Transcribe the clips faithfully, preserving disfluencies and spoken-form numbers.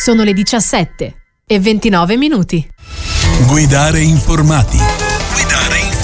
Sono le diciassette e ventinove minuti. Guidare informati. Guidare informati.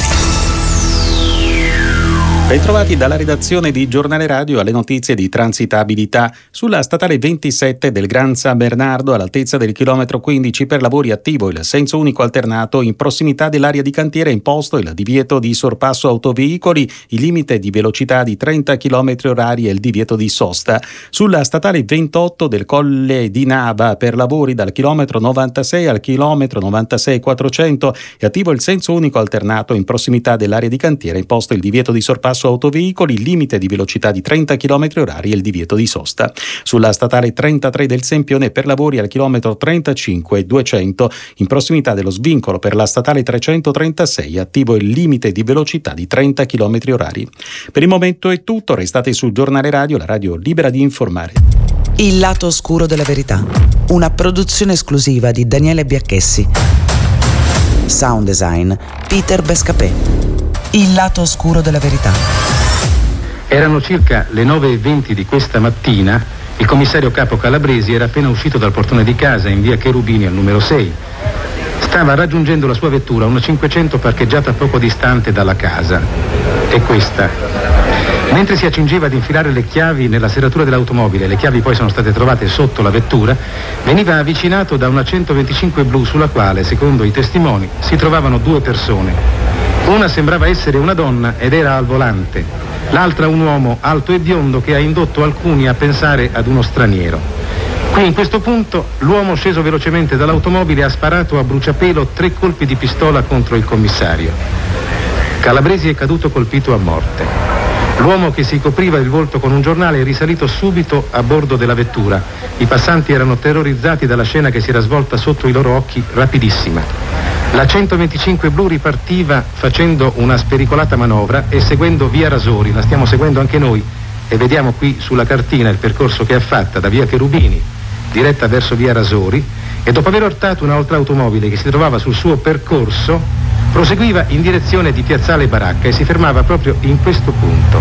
Bentrovati dalla redazione di Giornale Radio alle notizie di transitabilità. Sulla statale ventisette del Gran San Bernardo, all'altezza del chilometro quindici, per lavori attivo il senso unico alternato. In prossimità dell'area di cantiere è imposto il divieto di sorpasso autoveicoli, il limite di velocità di trenta chilometri orari e il divieto di sosta. Sulla statale ventotto del Colle di Nava, per lavori dal chilometro novantasei al chilometro novantasei quattrocento, è attivo il senso unico alternato. In prossimità dell'area di cantiere è imposto il divieto di sorpasso autoveicoli, il limite di velocità di trenta chilometri orari e il divieto di sosta. Sulla statale trentatré del Sempione, per lavori al chilometro trentacinque duecento, in prossimità dello svincolo per la statale trecentotrentasei, attivo il limite di velocità di trenta chilometri orari. Per il momento è tutto, restate su Giornale Radio, la radio libera di informare. Il lato oscuro della verità, una produzione esclusiva di Daniele Biacchessi. Sound design Peter Bescapè. Il lato oscuro della verità. Erano circa le nove e venti di questa mattina. Il commissario capo Calabresi era appena uscito dal portone di casa in via Cherubini al numero sei. Stava raggiungendo la sua vettura, una cinquecento parcheggiata poco distante dalla casa. E questa. Mentre si accingeva ad infilare le chiavi nella serratura dell'automobile, le chiavi poi sono state trovate sotto la vettura, veniva avvicinato da una centoventicinque blu sulla quale, secondo i testimoni, si trovavano due persone. Una sembrava essere una donna ed era al volante, l'altra un uomo alto e biondo che ha indotto alcuni a pensare ad uno straniero. Qui in questo punto l'uomo, sceso velocemente dall'automobile, ha sparato a bruciapelo tre colpi di pistola contro il commissario. Calabresi è caduto colpito a morte. L'uomo, che si copriva il volto con un giornale, è risalito subito a bordo della vettura. I passanti erano terrorizzati dalla scena che si era svolta sotto i loro occhi, rapidissima. La centoventicinque blu ripartiva facendo una spericolata manovra e seguendo via Rasori. La stiamo seguendo anche noi e vediamo qui sulla cartina il percorso che ha fatta da via Cherubini diretta verso via Rasori, e dopo aver ortato un'altra automobile che si trovava sul suo percorso proseguiva in direzione di piazzale Baracca e si fermava proprio in questo punto.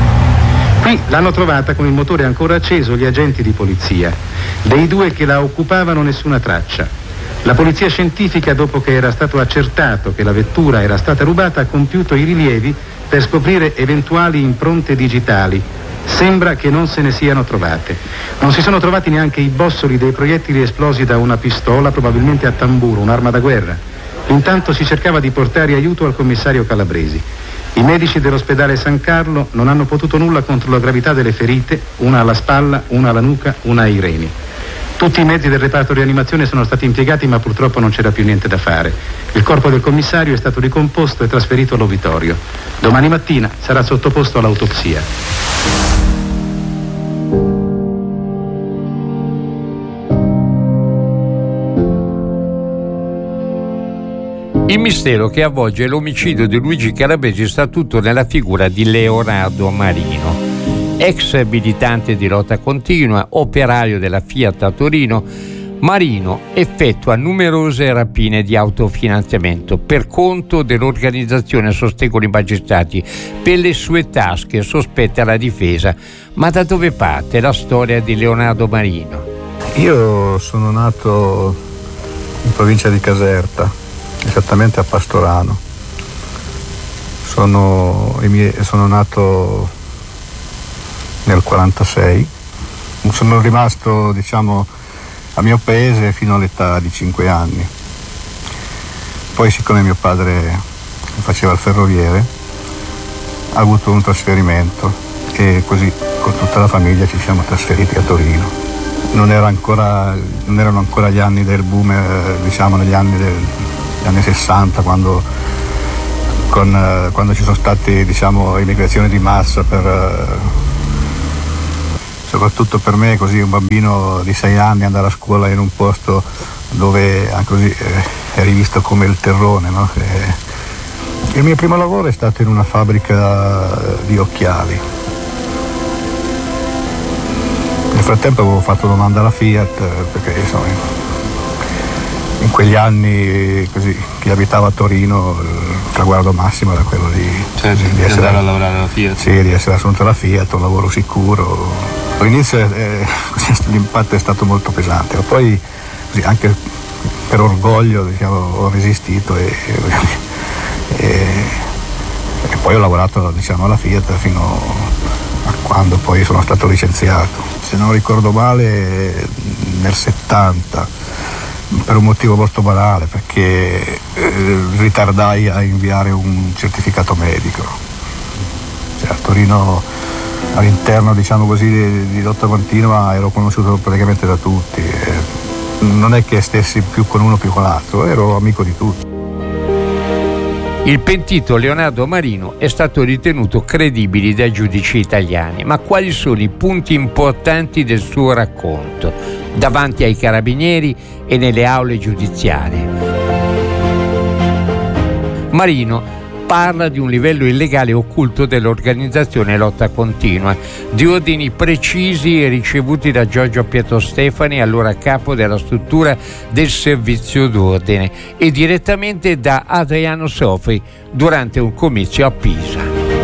Qui l'hanno trovata con il motore ancora acceso gli agenti di polizia. Dei due che la occupavano nessuna traccia. La polizia scientifica, dopo che era stato accertato che la vettura era stata rubata, ha compiuto i rilievi per scoprire eventuali impronte digitali. Sembra che non se ne siano trovate. Non si sono trovati neanche i bossoli dei proiettili esplosi da una pistola, probabilmente a tamburo, un'arma da guerra. Intanto si cercava di portare aiuto al commissario Calabresi. I medici dell'ospedale San Carlo non hanno potuto nulla contro la gravità delle ferite, una alla spalla, una alla nuca, una ai reni. Tutti i mezzi del reparto rianimazione sono stati impiegati, ma purtroppo non c'era più niente da fare. Il corpo del commissario è stato ricomposto e trasferito all'obitorio. Domani mattina sarà sottoposto all'autopsia. Il mistero che avvolge l'omicidio di Luigi Calabresi sta tutto nella figura di Leonardo Marino. Ex militante di lotta continua, operaio della Fiat a Torino, Marino effettua numerose rapine di autofinanziamento per conto dell'organizzazione Sostengono i magistrati, per le sue tasche sospette alla difesa. Ma da dove parte la storia di Leonardo Marino? Io sono nato in provincia di Caserta, esattamente a Pastorano. Sono, sono nato nel quarantasei. Sono rimasto, diciamo, a mio paese fino all'età di cinque anni. Poi, siccome mio padre faceva il ferroviere, ha avuto un trasferimento e così con tutta la famiglia ci siamo trasferiti a Torino. Non, era ancora, non erano ancora gli anni del boom, diciamo negli anni, del, gli anni sessanta, quando, con, quando ci sono stati, diciamo, immigrazioni di massa per... soprattutto per me, così un bambino di sei anni, andare a scuola in un posto dove anche così eh, eri visto come il terrone, no? E il mio primo lavoro è stato in una fabbrica di occhiali. Nel frattempo avevo fatto domanda alla Fiat, perché insomma in quegli anni, così, chi abitava a Torino, il traguardo massimo era quello di, certo, di, di essere, andare a lavorare alla Fiat. Sì, di essere assunto alla Fiat, un lavoro sicuro. All'inizio eh, l'impatto è stato molto pesante, ma poi così, anche per orgoglio, diciamo, ho resistito e, e, e poi ho lavorato, diciamo, alla Fiat fino a quando poi sono stato licenziato. Se non ricordo male nel settanta, per un motivo molto banale, perché eh, ritardai a inviare un certificato medico. Cioè, a Torino, all'interno, diciamo così, di, di lotta continua ero conosciuto praticamente da tutti. E non è che stessi più con uno più con l'altro, ero amico di tutti. Il pentito Leonardo Marino è stato ritenuto credibile dai giudici italiani, ma quali sono i punti importanti del suo racconto davanti ai carabinieri e nelle aule giudiziarie? Marino parla di un livello illegale occulto dell'organizzazione Lotta Continua, di ordini precisi e ricevuti da Giorgio Pietro Stefani, allora capo della struttura del servizio d'ordine, e direttamente da Adriano Sofri durante un comizio a Pisa.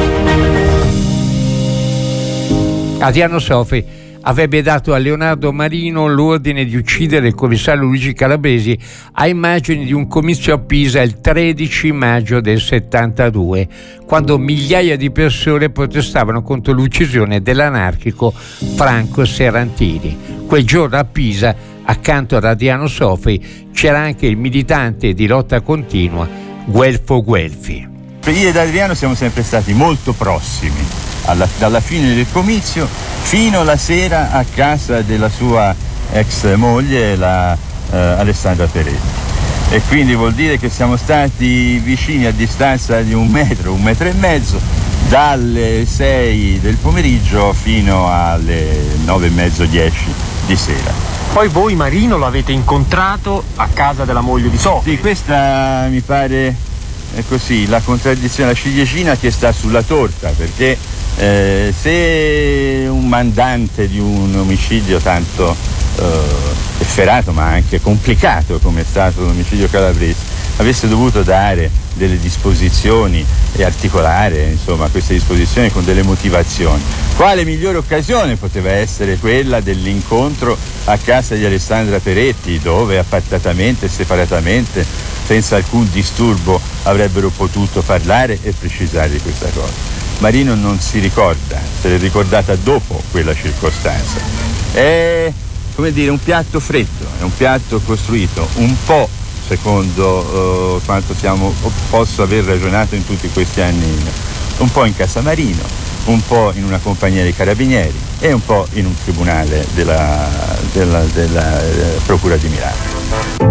Adriano Sofri avrebbe dato a Leonardo Marino l'ordine di uccidere il commissario Luigi Calabresi a immagini di un comizio a Pisa il tredici maggio del settantadue, quando migliaia di persone protestavano contro l'uccisione dell'anarchico Franco Serrantini. Quel giorno a Pisa, accanto ad Adriano Sofri, c'era anche il militante di Lotta Continua Guelfo Guelfi. Io ed Adriano siamo sempre stati molto prossimi. Alla, dalla fine del comizio fino alla sera a casa della sua ex moglie, la eh, Alessandra Peretti, e quindi vuol dire che siamo stati vicini a distanza di un metro, un metro e mezzo, dalle sei del pomeriggio fino alle nove e mezzo, dieci di sera. Poi voi, Marino, lo avete incontrato a casa della moglie di Sofri. Sì, questa mi pare è così la contraddizione, la ciliegina che sta sulla torta, perché Eh, se un mandante di un omicidio tanto eh, efferato ma anche complicato come è stato l'omicidio Calabresi avesse dovuto dare delle disposizioni e articolare insomma queste disposizioni con delle motivazioni, quale migliore occasione poteva essere quella dell'incontro a casa di Alessandra Peretti, dove appartatamente e separatamente, senza alcun disturbo, avrebbero potuto parlare e precisare di questa cosa. Marino non si ricorda, se l'è ricordata dopo quella circostanza. È, come dire, un piatto freddo, è un piatto costruito un po' secondo uh, quanto siamo, posso aver ragionato in tutti questi anni, un po' in Casa Marino, un po' in una compagnia dei carabinieri e un po' in un tribunale della, della, della uh, Procura di Milano.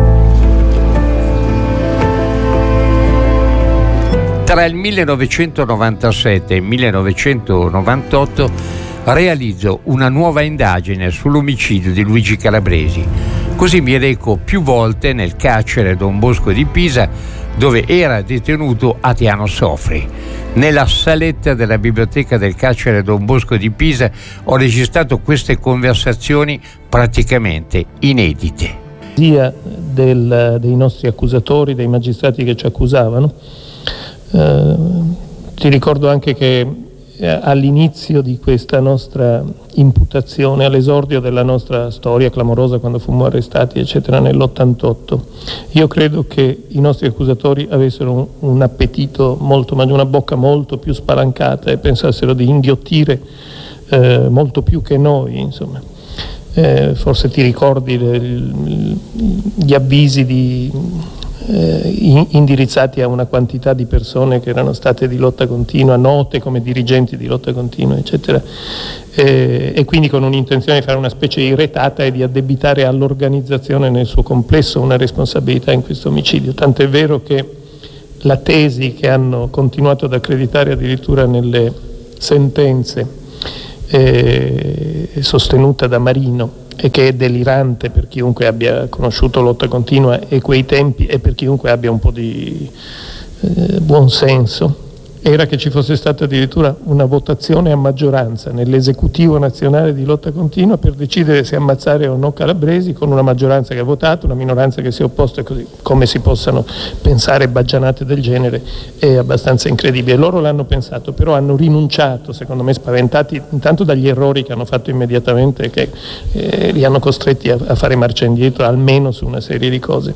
Tra il millenovecentonovantasette e il millenovecentonovantotto realizzo una nuova indagine sull'omicidio di Luigi Calabresi. Così mi reco più volte nel carcere Don Bosco di Pisa, dove era detenuto Adriano Sofri. Nella saletta della biblioteca del carcere Don Bosco di Pisa ho registrato queste conversazioni praticamente inedite. Sia del, dei nostri accusatori, dei magistrati che ci accusavano. Eh, ti ricordo anche che eh, all'inizio di questa nostra imputazione, all'esordio della nostra storia clamorosa quando fummo arrestati eccetera nell'ottantotto, io credo che i nostri accusatori avessero un, un appetito molto maggiore, una bocca molto più spalancata, e pensassero di inghiottire eh, molto più che noi, insomma. Eh, forse ti ricordi le, gli avvisi di Eh, indirizzati a una quantità di persone che erano state di Lotta Continua, note come dirigenti di Lotta Continua eccetera, eh, e quindi con un'intenzione di fare una specie di retata e di addebitare all'organizzazione nel suo complesso una responsabilità in questo omicidio, tant'è vero che la tesi che hanno continuato ad accreditare addirittura nelle sentenze eh, sostenuta da Marino, e che è delirante per chiunque abbia conosciuto Lotta Continua e quei tempi, e per chiunque abbia un po' di eh, buon senso, era che ci fosse stata addirittura una votazione a maggioranza nell'esecutivo nazionale di lotta continua per decidere se ammazzare o no Calabresi, con una maggioranza che ha votato, una minoranza che si è opposta, e così. Come si possano pensare baggianate del genere è abbastanza incredibile. Loro l'hanno pensato, però hanno rinunciato, secondo me spaventati intanto dagli errori che hanno fatto immediatamente, che eh, li hanno costretti a, a fare marcia indietro almeno su una serie di cose,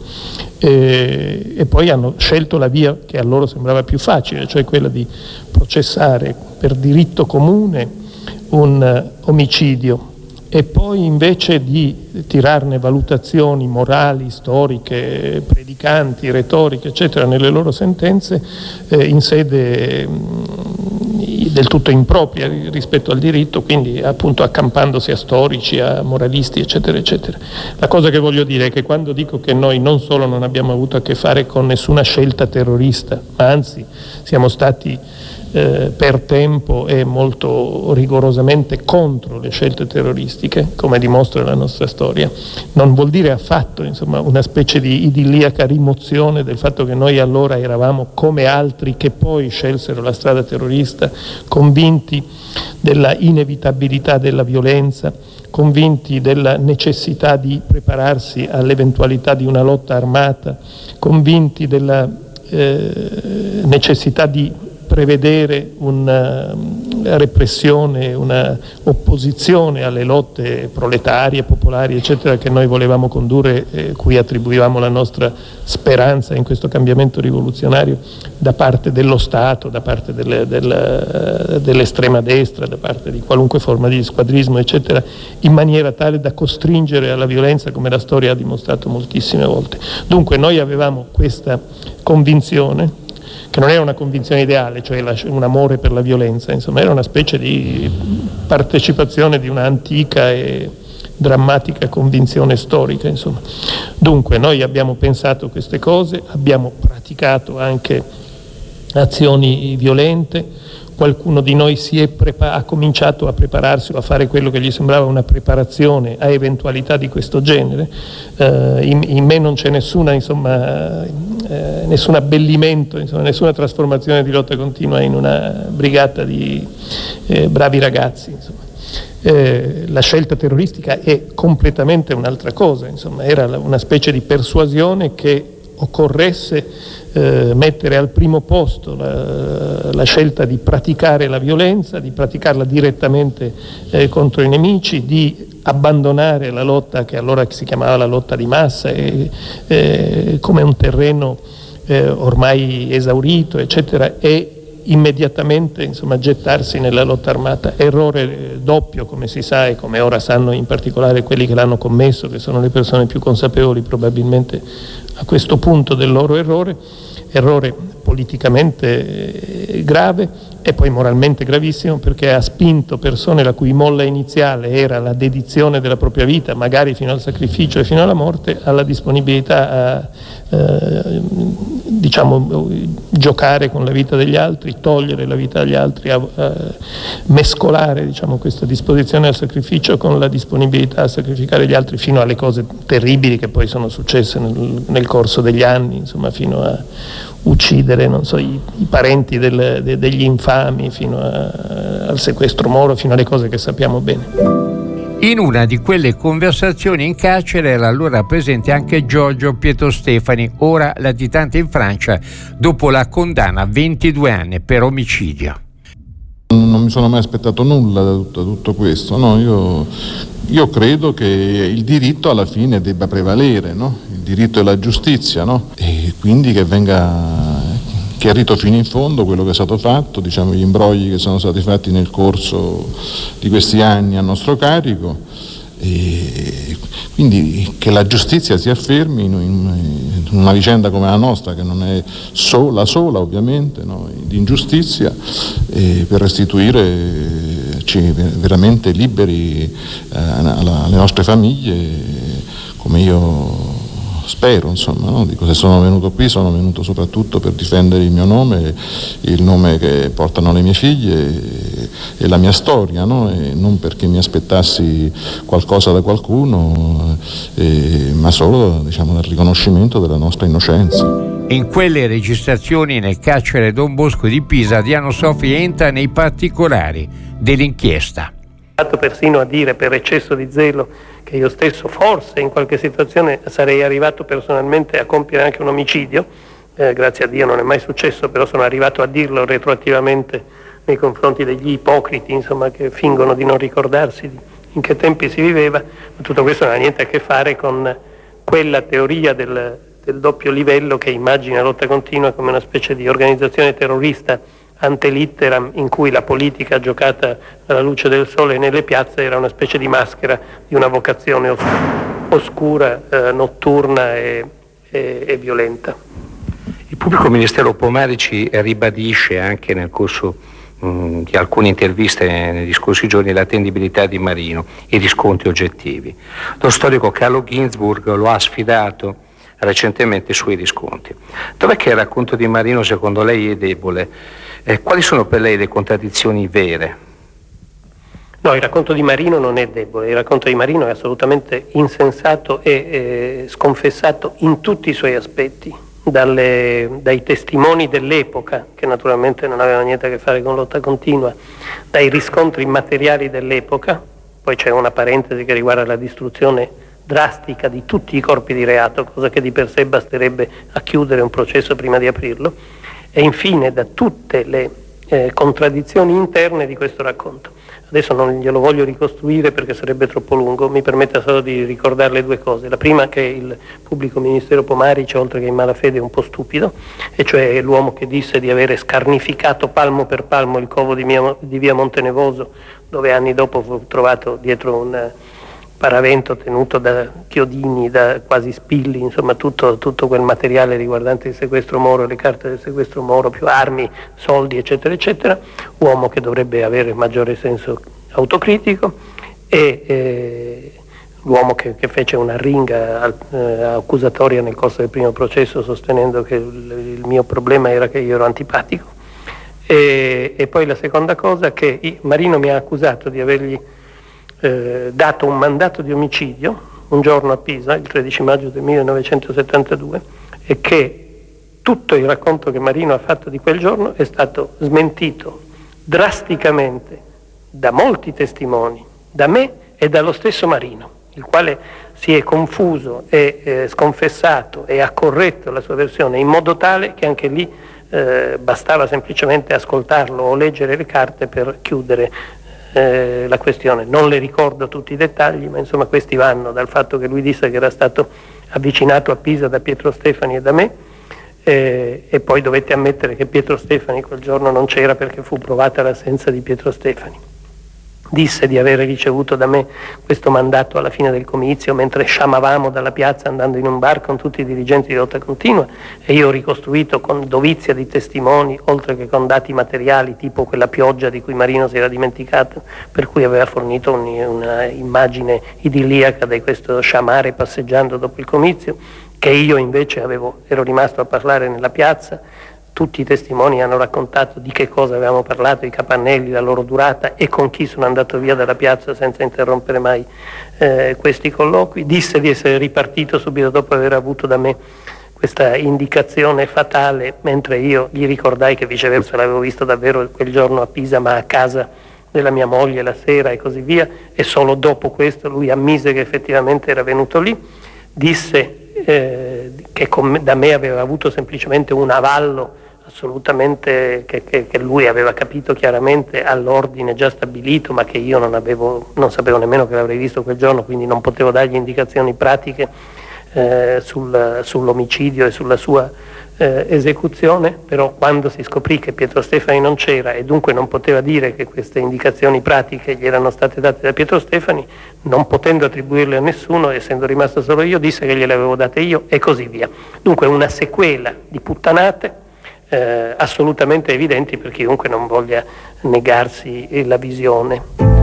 e, e poi hanno scelto la via che a loro sembrava più facile, cioè quella di di processare per diritto comune un uh, omicidio e poi invece di tirarne valutazioni morali, storiche, predicanti, retoriche, eccetera, nelle loro sentenze eh, in sede mh, del tutto impropria rispetto al diritto, quindi appunto accampandosi a storici, a moralisti, eccetera, eccetera. La cosa che voglio dire è che quando dico che noi non solo non abbiamo avuto a che fare con nessuna scelta terrorista, ma anzi siamo stati Eh, per tempo e molto rigorosamente contro le scelte terroristiche, come dimostra la nostra storia, non vuol dire affatto, insomma, una specie di idilliaca rimozione del fatto che noi allora eravamo come altri che poi scelsero la strada terrorista, convinti della inevitabilità della violenza, convinti della necessità di prepararsi all'eventualità di una lotta armata, convinti della eh, necessità di prevedere una repressione, una opposizione alle lotte proletarie, popolari, eccetera, che noi volevamo condurre, eh, cui attribuivamo la nostra speranza in questo cambiamento rivoluzionario da parte dello Stato, da parte delle, del, dell'estrema destra, da parte di qualunque forma di squadrismo, eccetera, in maniera tale da costringere alla violenza, come la storia ha dimostrato moltissime volte. Dunque noi avevamo questa convinzione, che non era una convinzione ideale, cioè un amore per la violenza, insomma era una specie di partecipazione di una antica e drammatica convinzione storica, insomma. Dunque noi abbiamo pensato queste cose, abbiamo praticato anche azioni violente, qualcuno di noi si è prepa- ha cominciato a prepararsi o a fare quello che gli sembrava una preparazione a eventualità di questo genere. Uh, in, in me non c'è nessuna, insomma, eh, nessun abbellimento, insomma, nessuna trasformazione di lotta continua in una brigata di eh, bravi ragazzi, insomma. Eh, la scelta terroristica è completamente un'altra cosa, insomma, era una specie di persuasione che occorresse eh, mettere al primo posto la, la scelta di praticare la violenza, di praticarla direttamente eh, contro i nemici, di abbandonare la lotta che allora si chiamava la lotta di massa e, eh, come un terreno eh, ormai esaurito, eccetera, e immediatamente, insomma, gettarsi nella lotta armata. Errore doppio, come si sa e come ora sanno in particolare quelli che l'hanno commesso, che sono le persone più consapevoli probabilmente a questo punto del loro errore, errore politicamente grave e poi moralmente gravissimo, perché ha spinto persone la cui molla iniziale era la dedizione della propria vita, magari fino al sacrificio e fino alla morte, alla disponibilità a eh, diciamo giocare con la vita degli altri, togliere la vita agli altri, a, a mescolare, diciamo, questa disposizione al sacrificio con la disponibilità a sacrificare gli altri, fino alle cose terribili che poi sono successe nel, nel corso degli anni, insomma, fino a uccidere, non so, i, i parenti del, de, degli infami, fino a, al sequestro Moro, fino alle cose che sappiamo bene. In una di quelle conversazioni in carcere era allora presente anche Giorgio Pietrostefani, ora latitante in Francia, dopo la condanna a ventidue anni per omicidio. Non mi sono mai aspettato nulla da tutto, da tutto questo, no? Io, io credo che il diritto alla fine debba prevalere, no? Il diritto e la giustizia, no? E quindi che venga chiarito fino in fondo quello che è stato fatto, diciamo, gli imbrogli che sono stati fatti nel corso di questi anni a nostro carico, e quindi che la giustizia si affermi in una vicenda come la nostra, che non è sola, sola ovviamente, no? Di ingiustizia, e per restituirci veramente liberi eh, alle nostre famiglie, come io spero, insomma, no? Dico, se sono venuto qui sono venuto soprattutto per difendere il mio nome, il nome che portano le mie figlie e, e la mia storia, no? E non perché mi aspettassi qualcosa da qualcuno, eh, ma solo, diciamo, dal riconoscimento della nostra innocenza. In quelle registrazioni nel carcere Don Bosco di Pisa, Diano Sofri entra nei particolari dell'inchiesta. Ho fatto persino a dire, per eccesso di zelo, che io stesso forse in qualche situazione sarei arrivato personalmente a compiere anche un omicidio. Eh, grazie a Dio non è mai successo, però sono arrivato a dirlo retroattivamente nei confronti degli ipocriti, insomma, che fingono di non ricordarsi di in che tempi si viveva. Ma tutto questo non ha niente a che fare con quella teoria del del doppio livello che immagina Lotta Continua come una specie di organizzazione terrorista ante litteram, in cui la politica giocata alla luce del sole nelle piazze era una specie di maschera di una vocazione os- oscura, eh, notturna e, e, e violenta. Il pubblico ministero Pomarici ribadisce anche nel corso mh, di alcune interviste negli scorsi giorni l'attendibilità di Marino, i riscontri oggettivi. Lo storico Carlo Ginzburg lo ha sfidato recentemente sui riscontri. Dov'è che il racconto di Marino secondo lei è debole? Eh, quali sono per lei le contraddizioni vere? No, il racconto di Marino non è debole, il racconto di Marino è assolutamente insensato e eh, sconfessato in tutti i suoi aspetti, dalle, dai testimoni dell'epoca, che naturalmente non avevano niente a che fare con Lotta Continua, dai riscontri materiali dell'epoca, poi c'è una parentesi che riguarda la distruzione drastica di tutti i corpi di reato, cosa che di per sé basterebbe a chiudere un processo prima di aprirlo, e infine da tutte le eh, contraddizioni interne di questo racconto. Adesso non glielo voglio ricostruire perché sarebbe troppo lungo, mi permetta solo di ricordare le due cose. La prima è che il pubblico ministero Pomarici, oltre che in malafede, è un po' stupido, e cioè l'uomo che disse di avere scarnificato palmo per palmo il covo di, mia, di via Montenevoso, dove anni dopo fu trovato dietro un paravento tenuto da chiodini, da quasi spilli, insomma tutto, tutto quel materiale riguardante il sequestro Moro, le carte del sequestro Moro, più armi, soldi, eccetera, eccetera, uomo che dovrebbe avere maggiore senso autocritico, e eh, l'uomo che, che fece una ringa eh, accusatoria nel corso del primo processo, sostenendo che il, il mio problema era che io ero antipatico. E, e poi la seconda cosa, che Marino mi ha accusato di avergli Eh, dato un mandato di omicidio un giorno a Pisa, il tredici maggio del millenovecentosettantadue, e che tutto il racconto che Marino ha fatto di quel giorno è stato smentito drasticamente da molti testimoni, da me e dallo stesso Marino, il quale si è confuso e eh, sconfessato e ha corretto la sua versione in modo tale che anche lì eh, bastava semplicemente ascoltarlo o leggere le carte per chiudere Eh, la questione. Non le ricordo tutti i dettagli, ma insomma questi vanno dal fatto che lui disse che era stato avvicinato a Pisa da Pietro Stefani e da me, eh, e poi dovete ammettere che Pietro Stefani quel giorno non c'era perché fu provata l'assenza di Pietro Stefani. Disse di aver ricevuto da me questo mandato alla fine del comizio mentre sciamavamo dalla piazza andando in un bar con tutti i dirigenti di Lotta Continua, e io ho ricostruito con dovizia di testimoni, oltre che con dati materiali tipo quella pioggia di cui Marino si era dimenticato, per cui aveva fornito un, una immagine idilliaca di questo sciamare passeggiando dopo il comizio, che io invece avevo, ero rimasto a parlare nella piazza. Tutti i testimoni hanno raccontato di che cosa avevamo parlato, i capannelli, la loro durata e con chi sono andato via dalla piazza senza interrompere mai eh, questi colloqui. Disse di essere ripartito subito dopo aver avuto da me questa indicazione fatale, mentre io gli ricordai che viceversa l'avevo visto davvero quel giorno a Pisa, ma a casa della mia moglie la sera e così via, e solo dopo questo lui ammise che effettivamente era venuto lì. Disse eh, che con, da me aveva avuto semplicemente un avallo assolutamente che, che, che lui aveva capito chiaramente all'ordine già stabilito, ma che io non avevo, non sapevo nemmeno che l'avrei visto quel giorno, quindi non potevo dargli indicazioni pratiche eh, sul, sull'omicidio e sulla sua eh, esecuzione. Però quando si scoprì che Pietro Stefani non c'era e dunque non poteva dire che queste indicazioni pratiche gli erano state date da Pietro Stefani, non potendo attribuirle a nessuno, essendo rimasto solo io, disse che gliele avevo date io e così via. Dunque una sequela di puttanate Eh, assolutamente evidenti per chiunque non voglia negarsi la visione.